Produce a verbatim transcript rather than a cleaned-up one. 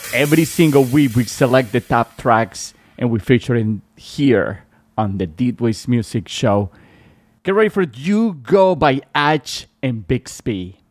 Every single week we select the top tracks and we feature it here on the Deepways Music Show. Get ready for You Go by Ash and Bixby.